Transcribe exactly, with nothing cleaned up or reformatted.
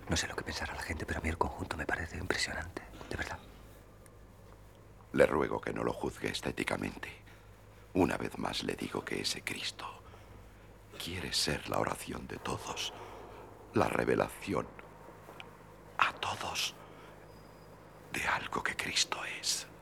No sé lo que pensará la gente, pero a mí el conjunto me parece impresionante, de verdad. Le ruego que no lo juzgue estéticamente. Una vez más le digo que ese Cristo quiere ser la oración de todos, la revelación a todos de algo que Cristo es.